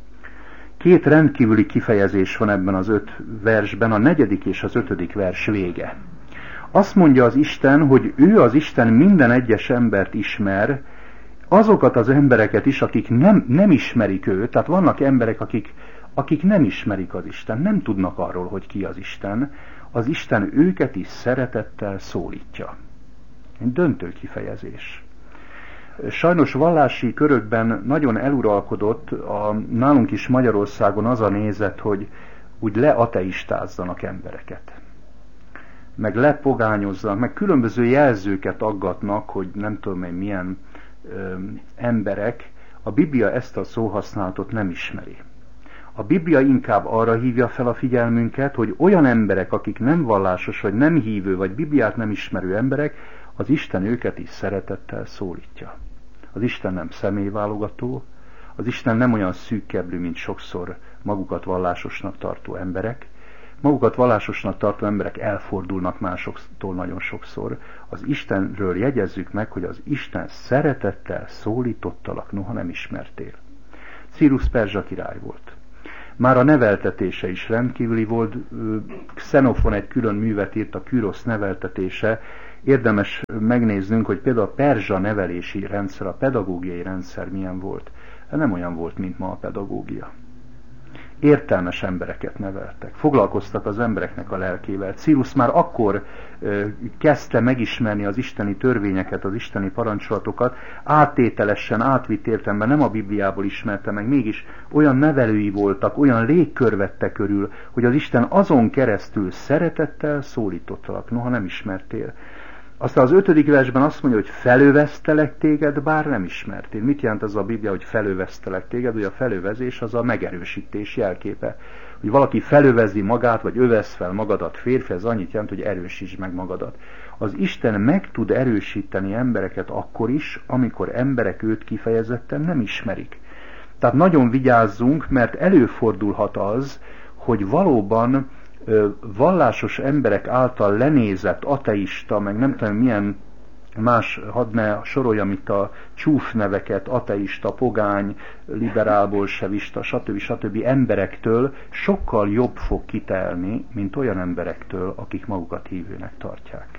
2 rendkívüli kifejezés van ebben az 5 versben, a 4. és az 5. vers vége. Azt mondja az Isten, hogy ő az Isten minden egyes embert ismer, azokat az embereket is, akik nem ismerik őt, tehát vannak emberek, akik nem ismerik az Isten, nem tudnak arról, hogy ki az Isten őket is szeretettel szólítja. Egy döntő kifejezés. Sajnos vallási körökben nagyon eluralkodott nálunk is Magyarországon az a nézet, hogy úgy leateistázzanak embereket. Meg lepogányozzanak, meg különböző jelzőket aggatnak, hogy nem tudom én milyen emberek. A Biblia ezt a szóhasználatot nem ismeri. A Biblia inkább arra hívja fel a figyelmünket, hogy olyan emberek, akik nem vallásos, vagy nem hívő, vagy Bibliát nem ismerő emberek, az Isten őket is szeretettel szólítja. Az Isten nem személyválogató, az Isten nem olyan szűkkeblű, mint sokszor magukat vallásosnak tartó emberek. Magukat vallásosnak tartó emberek elfordulnak másoktól nagyon sokszor. Az Istenről jegyezzük meg, hogy az Isten szeretettel szólítottalak, noha nem ismertél. Círus perzsa király volt. Már a neveltetése is rendkívüli volt. Xenofon egy külön művet írt, a Kürosz neveltetése. Érdemes megnéznünk, hogy például a perzsa nevelési rendszer, a pedagógiai rendszer milyen volt. Nem olyan volt, mint ma a pedagógia. Értelmes embereket neveltek, foglalkoztak az embereknek a lelkével. Círus már akkor kezdte megismerni az isteni törvényeket, az isteni parancsolatokat, áttételesen, átvitt értelemben, nem a Bibliából ismerte meg, mégis olyan nevelői voltak, olyan légkör vette körül, hogy az Isten azon keresztül szeretettel szólítottalak, noha nem ismertél. Aztán az 5. versben azt mondja, hogy felövesztelek téged, bár nem ismertél. Mit jelent ez a Biblia, hogy felövesztelek téged? Ugye a felövezés az a megerősítés jelképe. Hogy valaki felövezi magát, vagy övesz fel magadat, férfi, ez annyit jelent, hogy erősítsd meg magadat. Az Isten meg tud erősíteni embereket akkor is, amikor emberek őt kifejezetten nem ismerik. Tehát nagyon vigyázzunk, mert előfordulhat az, hogy valóban vallásos emberek által lenézett ateista, meg nem tudom milyen más, hadd ne soroljam itt a csúf neveket, ateista, pogány, liberál, bolsevista, stb. Emberektől sokkal jobb fog kitelni, mint olyan emberektől, akik magukat hívőnek tartják.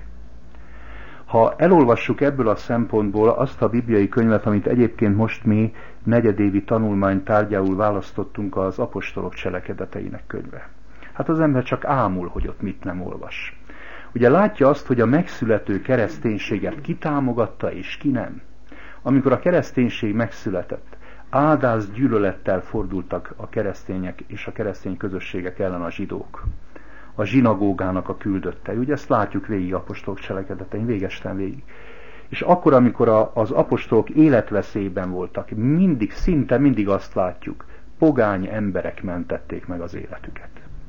Ha elolvassuk ebből a szempontból azt a bibliai könyvet, amit egyébként most mi negyedévi tanulmány tárgyául választottunk, az apostolok cselekedeteinek könyve. Hát az ember csak ámul, hogy ott mit nem olvas. Ugye látja azt, hogy a megszülető kereszténységet ki támogatta és ki nem. Amikor a kereszténység megszületett, áldáz gyűlölettel fordultak a keresztények és a keresztény közösségek ellen a zsidók. A zsinagógának a küldöttei. Ugye ezt látjuk végig apostolok cselekedetein, végesten végig. És akkor, amikor az apostolok életveszélyben voltak, szinte mindig azt látjuk, pogány emberek mentették meg az életüket.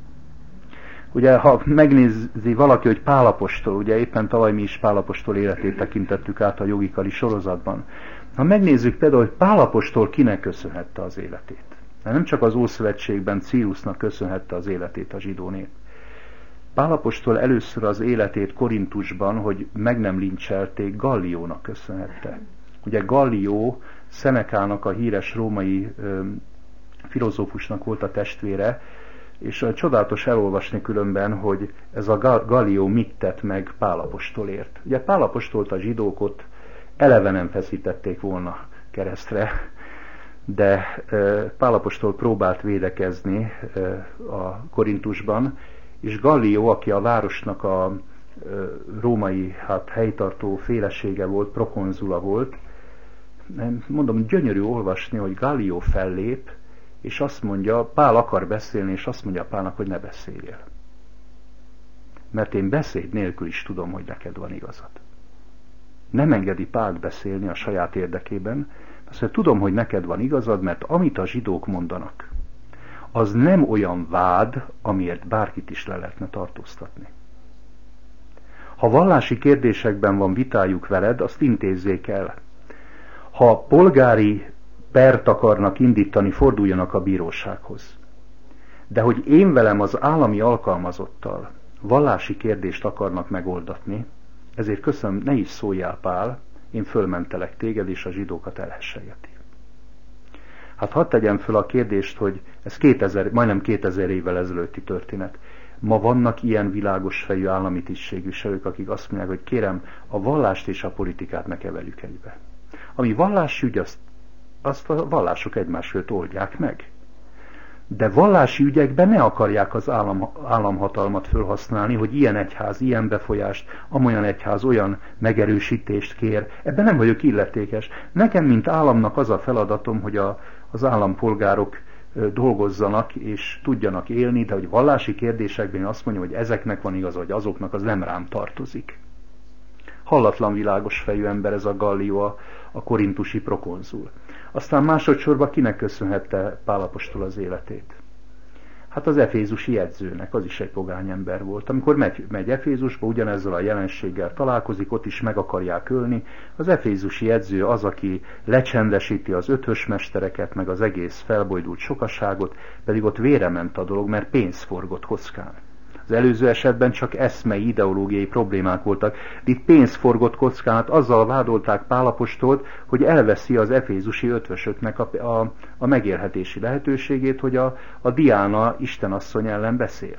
Ugye, ha megnézi valaki, hogy Pál apostol, ugye éppen tavaly mi is Pál apostol életét tekintettük át a jogikali sorozatban. Ha megnézzük például, hogy Pál apostol kinek köszönhette az életét. Nem csak az Ószövetségben Círusnak köszönhette az életét a zsidó nép. Pál apostol először az életét Korintusban, hogy meg nem lincselték, Galliónak köszönhette. Ugye Gallió Szenekának, a híres római filozófusnak volt a testvére, És csodálatos elolvasni különben, hogy ez a Gallió mit tett meg Pál apostolért. Ugye Pál apostolt a zsidók ott eleve nem feszítették volna keresztre, de Pál apostol próbált védekezni a Korintusban, és Gallió, aki a városnak a római helytartó félesége volt, prokonzula volt, mondom, gyönyörű olvasni, hogy Gallió fellép, és azt mondja, Pál akar beszélni, és azt mondja Pálnak, hogy ne beszéljél. Mert én beszéd nélkül is tudom, hogy neked van igazad. Nem engedi Pált beszélni a saját érdekében, azt mondja, tudom, hogy neked van igazad, mert amit a zsidók mondanak, az nem olyan vád, amiért bárkit is le lehetne tartóztatni. Ha vallási kérdésekben van vitájuk veled, azt intézzék el. Ha polgári pert akarnak indítani, forduljanak a bírósághoz. De hogy én velem az állami alkalmazottal vallási kérdést akarnak megoldatni, ezért köszönöm, ne is szóljál Pál, én fölmentelek téged, és a zsidókat elhessegeti. Hát hadd tegyem föl a kérdést, hogy ez majdnem 2000 évvel ezelőtti történet. Ma vannak ilyen világos fejű állami tisztségviselők, akik azt mondják, hogy kérem, a vallást és a politikát ne keverjük egybe. Ami vallásügy, azt a vallások egymás között oldják meg. De vallási ügyekben ne akarják az államhatalmat felhasználni, hogy ilyen egyház, ilyen befolyást, amolyan egyház olyan megerősítést kér. Ebben nem vagyok illetékes. Nekem, mint államnak az a feladatom, hogy az állampolgárok dolgozzanak és tudjanak élni, de hogy vallási kérdésekben én azt mondjam, hogy ezeknek van igaz, vagy azoknak, az nem rám tartozik. Hallatlan világos fejű ember ez a Gallió, a korintusi prokonzul. Aztán másodszorban kinek köszönhette Pál apostol az életét? Hát az efézusi jegyzőnek, az is egy pogány ember volt. Amikor megy Efézusba, ugyanezzel a jelenséggel találkozik, ott is meg akarják ölni. Az efézusi jegyző az, aki lecsendesíti az ötvösmestereket, meg az egész felbojdult sokaságot, pedig ott vére ment a dolog, mert pénz forgott kockán. Az előző esetben csak eszmei, ideológiai problémák voltak. Itt pénz forgott kockán, azzal vádolták Pál apostolt, hogy elveszi az efézusi ötvösöknek a megélhetési lehetőségét, hogy a Diána istenasszony ellen beszél.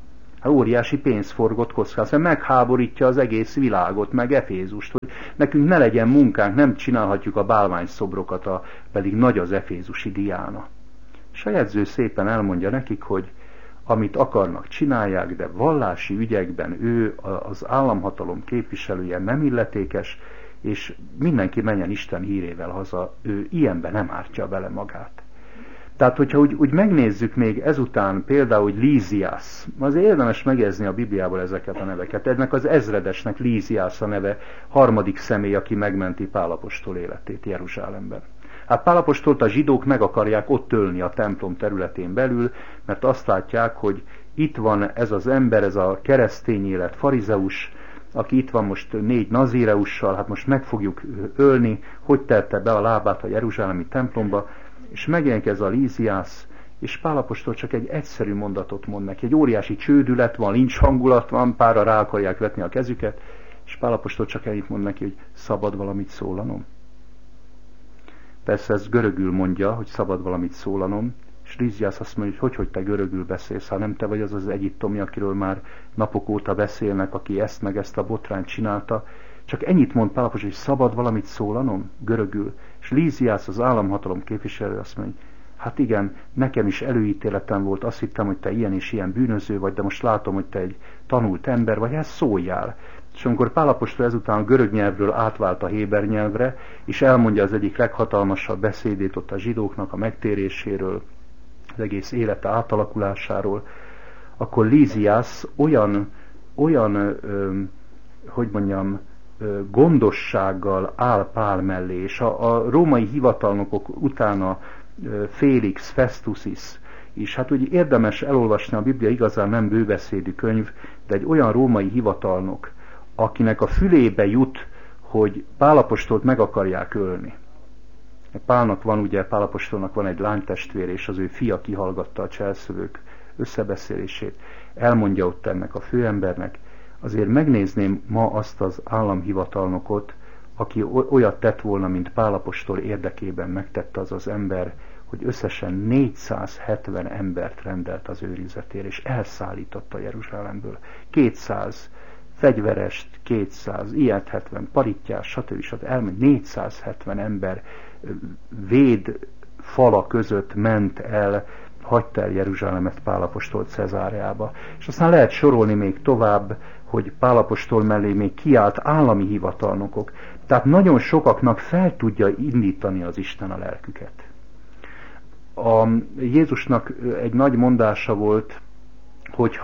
Óriási pénz forgott kockán, szóval megháborítja az egész világot, meg Efézust, hogy nekünk ne legyen munkánk, nem csinálhatjuk a bálványszobrokat, pedig nagy az efézusi Diána. És a jegyző szépen elmondja nekik, hogy amit akarnak, csinálják, de vallási ügyekben ő az államhatalom képviselője nem illetékes, és mindenki menjen Isten hírével haza, ő ilyenben nem ártja bele magát. Tehát, hogyha úgy megnézzük még ezután például, hogy Líziász, azért érdemes megjegyezni a Bibliából ezeket a neveket. Ennek az ezredesnek Líziász a neve, harmadik személy, aki megmenti Pál apostol életét Jeruzsálemben. Hát Pál apostolt a zsidók meg akarják ott ölni a templom területén belül, mert azt látják, hogy itt van ez az ember, ez a keresztény élet farizeus, aki itt van most 4 nazíreussal, hát most meg fogjuk ölni, hogy tette be a lábát a jeruzsálemi templomba, és megjelenik ez a Líziász, és Pál apostol csak egy egyszerű mondatot mond neki. Egy óriási csődület van, lincs hangulat van, párra rá akarják vetni a kezüket, és Pál apostol csak ennyit mond neki, hogy szabad valamit szólanom. Persze ez görögül mondja, hogy szabad valamit szólanom, és Líziász azt mondja, hogy te görögül beszélsz, ha nem te vagy az egyiptomi, akiről már napok óta beszélnek, aki ezt meg ezt a botrányt csinálta. Csak ennyit mond Pál apostol, hogy szabad valamit szólanom, görögül. És Líziász, az államhatalom képviselő azt mondja, hát igen, nekem is előítéletem volt, azt hittem, hogy te ilyen és ilyen bűnöző vagy, de most látom, hogy te egy tanult ember vagy, hát szóljál. És amikor Pál apostol ezután a görög nyelvről átvált a héber nyelvre, és elmondja az egyik leghatalmasabb beszédét ott a zsidóknak a megtéréséről, az egész élete átalakulásáról, akkor Líziász olyan gondossággal áll Pál mellé, és a római hivatalnokok utána Félix, Festus is, hát úgy érdemes elolvasni, a Biblia igazán nem bőbeszédű könyv, de egy olyan római hivatalnok, akinek a fülébe jut, hogy Pál apostolt meg akarják ölni. Pál apostolnak van egy lánytestvér, és az ő fia kihallgatta a cselszövők összebeszélését. Elmondja ott ennek a főembernek, azért megnézném ma azt az államhivatalnokot, aki olyat tett volna, mint Pál apostol érdekében megtette az ember, hogy összesen 470 embert rendelt az őrizetére, és elszállította Jeruzsálemből. 200 fegyverest, 200, ilyet 70, parittyás, stb. Elment 470 ember véd fala között ment el, hagyta el Jeruzsálemet Pál apostol Cezáreába. És aztán lehet sorolni még tovább, hogy Pál apostol mellé még kiállt állami hivatalnokok. Tehát nagyon sokaknak fel tudja indítani az Isten a lelküket. Jézusnak egy nagy mondása volt, hogy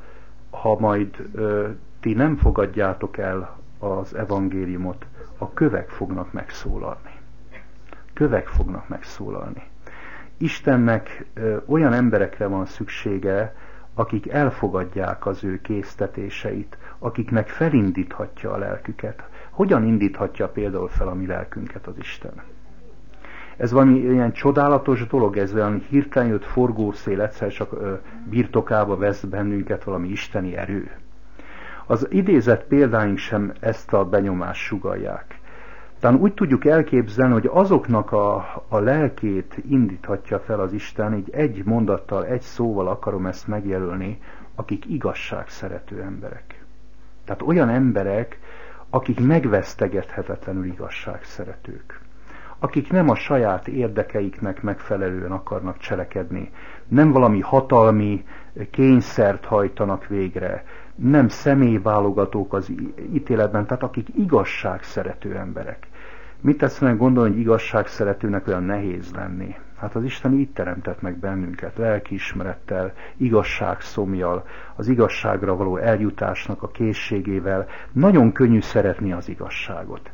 ha majd ti nem fogadjátok el az evangéliumot, a kövek fognak megszólalni. Kövek fognak megszólalni. Istennek olyan emberekre van szüksége, akik elfogadják az ő késztetéseit, akiknek felindíthatja a lelküket. Hogyan indíthatja például fel a mi lelkünket az Isten? Ez valami ilyen csodálatos dolog, ez olyan hirtelen jött forgószél, egyszer csak birtokába vesz bennünket valami isteni erő. Az idézett példáink sem ezt a benyomást sugallják. Tehát úgy tudjuk elképzelni, hogy azoknak a lelkét indíthatja fel az Isten, így egy mondattal, egy szóval akarom ezt megjelölni, akik igazságszerető emberek. Tehát olyan emberek, akik megvesztegethetetlenül igazságszeretők. Akik nem a saját érdekeiknek megfelelően akarnak cselekedni, nem valami hatalmi kényszert hajtanak végre, nem személyválogatók az ítéletben, tehát akik igazságszerető emberek. Mit tesznek gondolni, hogy igazságszeretőnek olyan nehéz lenni? Hát az Isten így teremtett meg bennünket, lelkiismerettel, igazságszomjjal, az igazságra való eljutásnak a készségével. Nagyon könnyű szeretni az igazságot.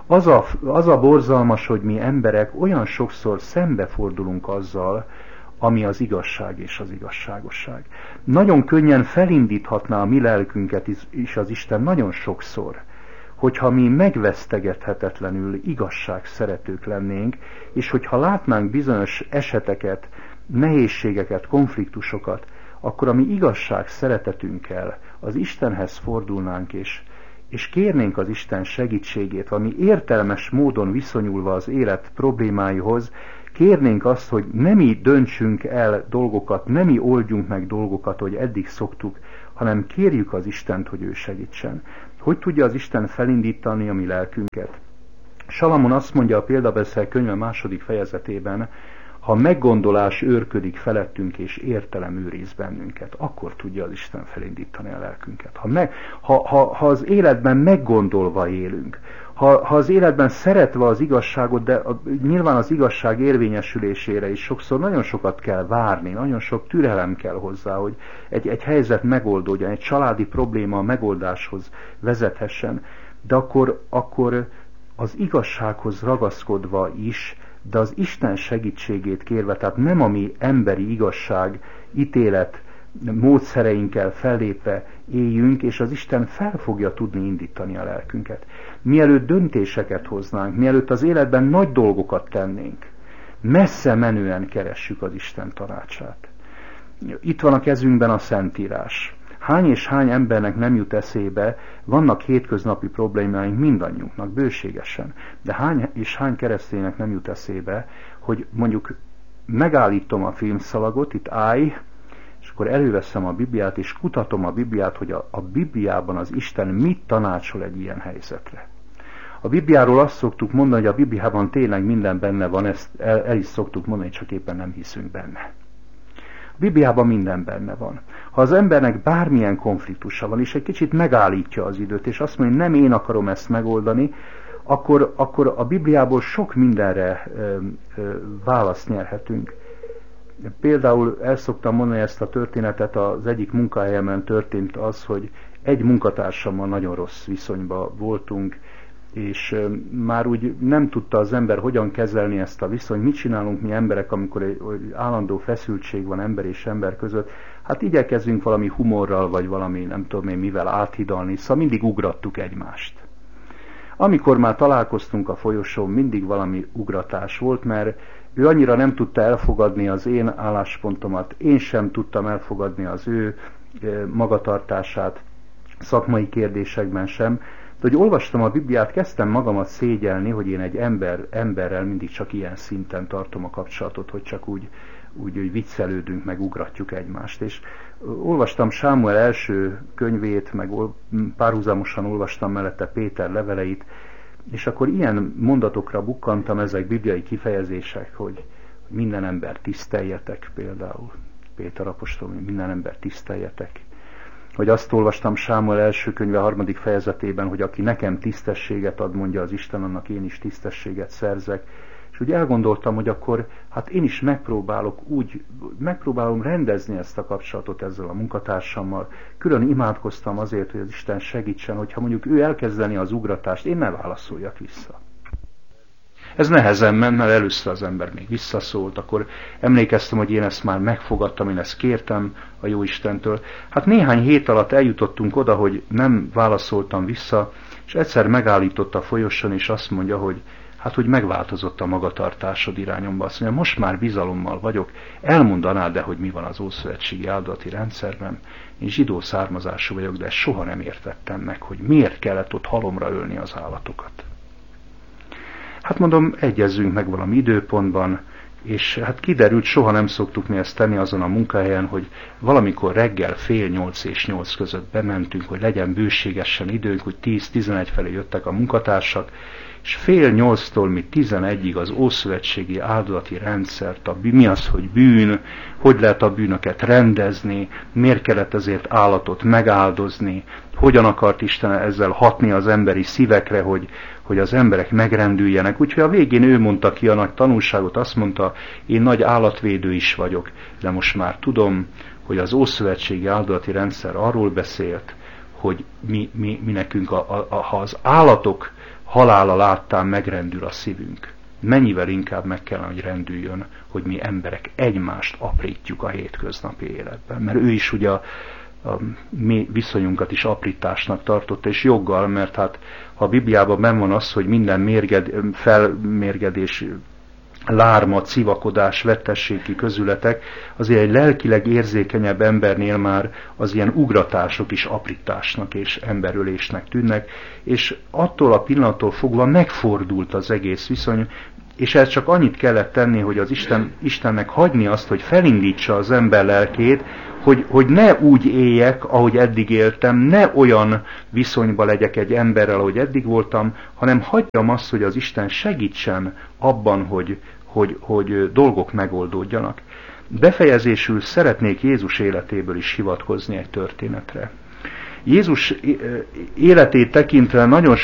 Az a borzalmas, hogy mi emberek olyan sokszor szembefordulunk azzal, ami az igazság és az igazságosság. Nagyon könnyen felindíthatná a mi lelkünket is az Isten nagyon sokszor, hogyha mi megvesztegethetetlenül igazságszeretők lennénk, és hogyha látnánk bizonyos eseteket, nehézségeket, konfliktusokat, akkor a mi igazság szeretetünkkel az Istenhez fordulnánk, és kérnénk az Isten segítségét, ami értelmes módon viszonyulva az élet problémáihoz, kérnénk azt, hogy nem mi döntsünk el dolgokat, nem mi oldjunk meg dolgokat, hogy eddig szoktuk, hanem kérjük az Istent, hogy ő segítsen. Hogy tudja az Isten felindítani a mi lelkünket? Salamon azt mondja a Példabeszéd könyve 2. fejezetében, ha meggondolás őrködik felettünk és értelem őriz bennünket, akkor tudja az Isten felindítani a lelkünket. Ha az életben meggondolva élünk, ha az életben szeretve az igazságot, de nyilván az igazság érvényesülésére is sokszor nagyon sokat kell várni, nagyon sok türelem kell hozzá, hogy egy helyzet megoldódjon, egy családi probléma a megoldáshoz vezethessen, de akkor az igazsághoz ragaszkodva is, de az Isten segítségét kérve, tehát nem a mi emberi igazság, ítélet módszereinkkel fellépve éljünk, és az Isten fel fogja tudni indítani a lelkünket. Mielőtt döntéseket hoznánk, mielőtt az életben nagy dolgokat tennénk, messze menően keressük az Isten tanácsát. Itt van a kezünkben a Szentírás. Hány és hány embernek nem jut eszébe, vannak hétköznapi problémáink mindannyiunknak, bőségesen, de hány és hány kereszténynek nem jut eszébe, hogy mondjuk megállítom a filmszalagot, itt állj, és akkor előveszem a Bibliát, és kutatom a Bibliát, hogy a Bibliában az Isten mit tanácsol egy ilyen helyzetre. A Bibliáról azt szoktuk mondani, hogy a Bibliában tényleg minden benne van, ezt el is szoktuk mondani, csak éppen nem hiszünk benne. A Bibliában minden benne van. Ha az embernek bármilyen konfliktusa van, és egy kicsit megállítja az időt, és azt mondja, hogy nem én akarom ezt megoldani, akkor a Bibliából sok mindenre választ nyerhetünk. Például el szoktam mondani ezt a történetet, az egyik munkahelyemen történt az, hogy egy munkatársammal nagyon rossz viszonyban voltunk, és már úgy nem tudta az ember hogyan kezelni ezt a viszonyt. Mit csinálunk mi emberek, amikor egy állandó feszültség van ember és ember között? Hát igyekezzünk valami humorral, vagy valami nem tudom én mivel áthidalni, szóval mindig ugrattuk egymást. Amikor már találkoztunk a folyosón, mindig valami ugratás volt, mert ő annyira nem tudta elfogadni az én álláspontomat, én sem tudtam elfogadni az ő magatartását, szakmai kérdésekben sem. hogy olvastam a Bibliát, kezdtem magamat szégyelni, hogy én egy emberrel mindig csak ilyen szinten tartom a kapcsolatot, hogy csak úgy viccelődünk, meg ugratjuk egymást. És olvastam Sámuel első könyvét, meg párhuzamosan olvastam mellette Péter leveleit, és akkor ilyen mondatokra bukkantam, ezek bibliai kifejezések, hogy minden ember tiszteljetek például. Péter apostol, hogy minden ember tiszteljetek. Hogy azt olvastam Sámuel első könyve 3. fejezetében, hogy aki nekem tisztességet ad, mondja az Isten, annak én is tisztességet szerzek. És úgy elgondoltam, hogy akkor hát én is megpróbálom rendezni ezt a kapcsolatot ezzel a munkatársammal. Külön imádkoztam azért, hogy az Isten segítsen, hogyha mondjuk ő elkezdeni az ugratást, én ne válaszoljak vissza. Ez nehezen ment, mert először az ember még visszaszólt, akkor emlékeztem, hogy én ezt már megfogadtam, én ezt kértem a Jóistentől. Hát néhány hét alatt eljutottunk oda, hogy nem válaszoltam vissza, és egyszer megállított a folyosón, és azt mondja, hogy hogy megváltozott a magatartásod irányomba. Azt mondja, most már bizalommal vagyok, elmondanád, de hogy mi van az ószövetségi áldati rendszerben. Én zsidó származású vagyok, de soha nem értettem meg, hogy miért kellett ott halomra ölni az állatokat. Hát mondom, egyezzünk meg valami időpontban, és hát kiderült, soha nem szoktuk mi ezt tenni azon a munkahelyen, hogy valamikor reggel 7:30 és 8 között bementünk, hogy legyen bőségesen időnk, hogy 10-11 felé jöttek a munkatársak, és 7:30-tól mi 11-ig az ószövetségi áldozati rendszert, mi az, hogy bűn, hogy lehet a bűnöket rendezni, miért kellett ezért állatot megáldozni, hogyan akart Isten ezzel hatni az emberi szívekre, hogy az emberek megrendüljenek. Úgyhogy a végén ő mondta ki a nagy tanulságot, azt mondta, én nagy állatvédő is vagyok, de most már tudom, hogy az ószövetségi áldozati rendszer arról beszélt, hogy mi nekünk, ha az állatok halála láttán megrendül a szívünk, mennyivel inkább meg kellene, hogy rendüljön, hogy mi emberek egymást aprítjuk a hétköznapi életben. Mert ő is ugye a mi viszonyunkat is aprításnak tartotta, és joggal, mert hát ha a Bibliában benn van az, hogy minden felmérgedés, lárma, civakodás, vettessék ki közületek, azért egy lelkileg érzékenyebb embernél már az ilyen ugratások is aprításnak és emberölésnek tűnnek, és attól a pillanattól fogva megfordult az egész viszony, és ez csak annyit kellett tenni, hogy az Istennek hagyni azt, hogy felindítsa az ember lelkét, hogy ne úgy éljek, ahogy eddig éltem, ne olyan viszonyba legyek egy emberrel, ahogy eddig voltam, hanem hagyjam azt, hogy az Isten segítsen abban, hogy dolgok megoldódjanak. Befejezésül szeretnék Jézus életéből is hivatkozni egy történetre. Jézus életét tekintve nagyon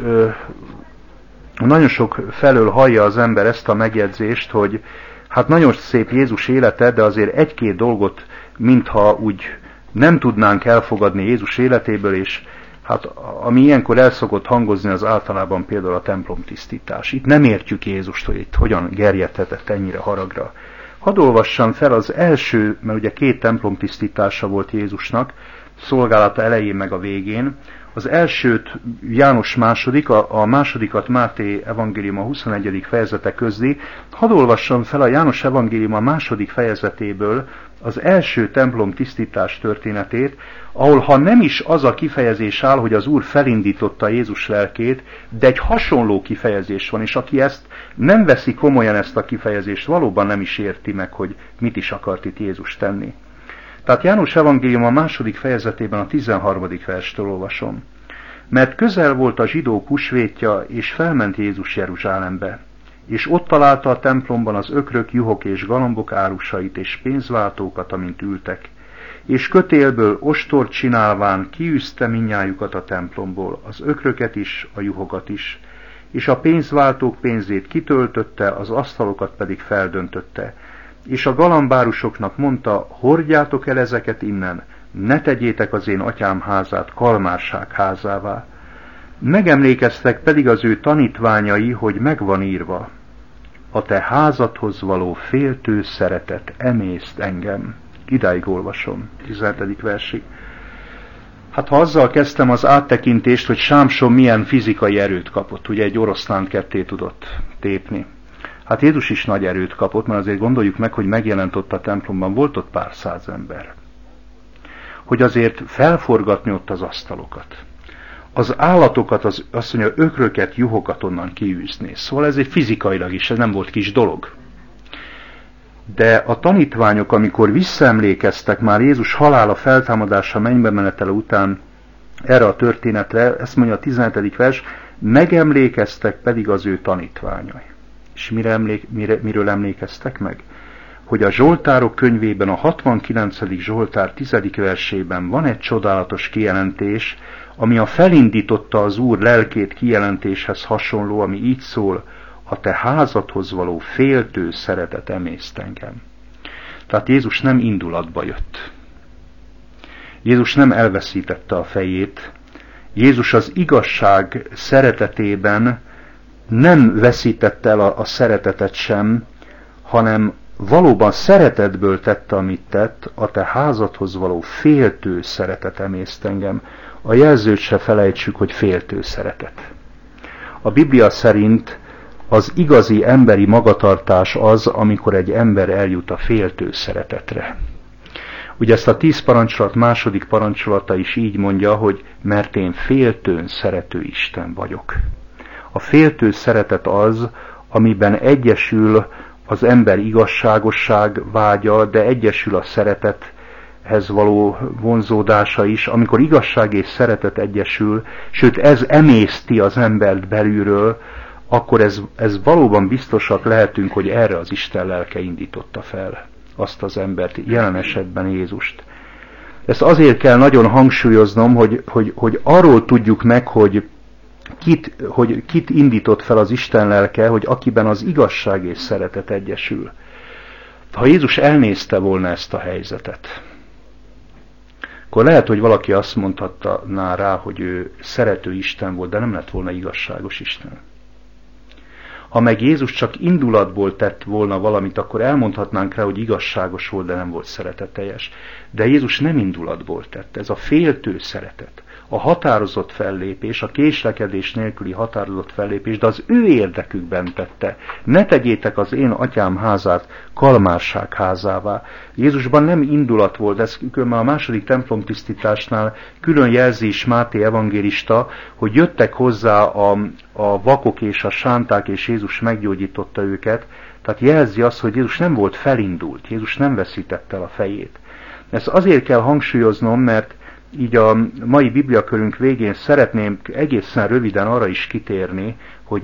sok felől hallja az ember ezt a megjegyzést, hogy hát nagyon szép Jézus élete, de azért egy-két dolgot, mintha úgy nem tudnánk elfogadni Jézus életéből, és hát ami ilyenkor el szokott hangozni, az általában például a templomtisztítás. Itt nem értjük Jézust, hogy itt hogyan gerjedhetett ennyire haragra. Hadd olvassam fel az első, mert ugye 2 templomtisztítása volt Jézusnak, szolgálata elején meg a végén. Az elsőt János második, a másodikat Máté evangélium a 21. fejezete közli. Hadd olvassam fel a János evangélium a 2. fejezetéből az első templom tisztítás történetét, ahol ha nem is az a kifejezés áll, hogy az Úr felindította Jézus lelkét, de egy hasonló kifejezés van, és aki ezt nem veszi komolyan, ezt a kifejezést, valóban nem is érti meg, hogy mit is akart itt Jézus tenni. Tehát János evangélium a 2. fejezetében a 13. verstől olvasom. Mert közel volt a zsidók húsvétja, és felment Jézus Jeruzsálembe, és ott találta a templomban az ökrök, juhok és galambok árusait és pénzváltókat, amint ültek, és kötélből ostort csinálván kiűzte mindnyájukat a templomból, az ökröket is, a juhokat is, és a pénzváltók pénzét kitöltötte, az asztalokat pedig feldöntötte, és a galambárusoknak mondta, hordjátok el ezeket innen, ne tegyétek az én atyám házát kalmárság házává. Megemlékeztek pedig az ő tanítványai, hogy megvan írva, a te házadhoz való féltő szeretet emészt engem. Idáig olvasom, 17. versig. Hát ha azzal kezdtem az áttekintést, hogy Sámson milyen fizikai erőt kapott, ugye egy oroszlánt ketté tudott tépni. Hát Jézus is nagy erőt kapott, mert azért gondoljuk meg, hogy megjelent ott a templomban, volt ott pár száz ember. Hogy azért felforgatni ott az asztalokat. az állatokat, azt mondja, ökröket, juhokat onnan kiűzni. Szóval ez egy fizikailag is, ez nem volt kis dolog. De a tanítványok, amikor visszaemlékeztek már Jézus halála, feltámadása, mennybe menetele után erre a történetre, ezt mondja a 17. vers, megemlékeztek pedig az ő tanítványai. És miről emlékeztek meg? Hogy a Zsoltárok könyvében, a 69. Zsoltár 10. versében van egy csodálatos kijelentés, ami a felindította az Úr lelkét kijelentéshez hasonló, ami így szól, a te házadhoz való féltő szeretet emészt engem. Tehát Jézus nem indulatba jött. Jézus nem elveszítette a fejét. Jézus az igazság szeretetében nem veszítette el a szeretetet sem, hanem valóban szeretetből tette, amit tett, a te házadhoz való féltő szeretet emészt engem. A jelzőt se felejtsük, hogy féltő szeretet. A Biblia szerint az igazi emberi magatartás az, amikor egy ember eljut a féltő szeretetre. Ugye ezt a 10 parancsolat második parancsolata is így mondja, hogy mert én féltőn szerető Isten vagyok. A féltő szeretet az, amiben egyesül az ember igazságosság vágya, de egyesül a szeretethez való vonzódása is, amikor igazság és szeretet egyesül, sőt ez emészti az embert belülről, akkor ez valóban biztosak lehetünk, hogy erre az Isten lelke indította fel azt az embert, jelen esetben Jézust. Ezt azért kell nagyon hangsúlyoznom, hogy arról tudjuk meg, hogy kit indított fel az Isten lelke, hogy akiben az igazság és szeretet egyesül. Ha Jézus elnézte volna ezt a helyzetet, akkor lehet, hogy valaki azt mondhatná rá, hogy ő szerető Isten volt, de nem lett volna igazságos Isten. Ha meg Jézus csak indulatból tett volna valamit, akkor elmondhatnánk rá, hogy igazságos volt, de nem volt szeretetteljes. De Jézus nem indulatból tett, ez a féltő szeretet, a határozott fellépés, a késlekedés nélküli határozott fellépés, de az ő érdekükben tette. Ne tegyétek az én atyám házát kalmárság házává. Jézusban nem indulat volt, ez különben a második templomtisztításnál külön jelzi is Máté evangélista, hogy jöttek hozzá a vakok és a sánták, és Jézus meggyógyította őket. Tehát jelzi azt, hogy Jézus nem volt felindult, Jézus nem veszítette el a fejét. Ezt azért kell hangsúlyoznom, mert így a mai bibliakörünk végén szeretném egészen röviden arra is kitérni, hogy